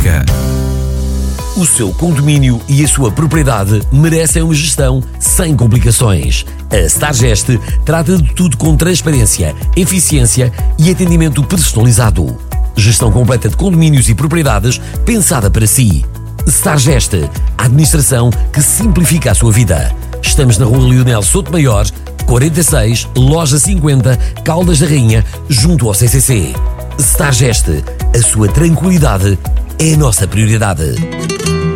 Hipoteca. O seu condomínio e a sua propriedade merecem uma gestão sem complicações. A Stargest trata de tudo com transparência, eficiência e atendimento personalizado. Gestão completa de condomínios e propriedades pensada para si. Stargest, a administração que simplifica a sua vida. Estamos na Rua Leonel Sotomayor, 46, Loja 50, Caldas da Rainha, junto ao CCC. Stargest, a sua tranquilidade é a nossa prioridade.